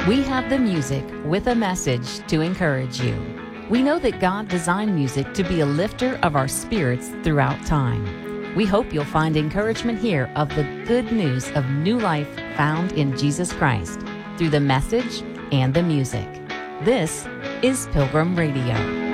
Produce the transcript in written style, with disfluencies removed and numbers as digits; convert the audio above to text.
We have the music with a message to encourage you. We know that God designed music to be a lifter of our spirits throughout time. We hope you'll find encouragement here of the good news of new life found in Jesus Christ through the message and the music. This is Pilgrim Radio.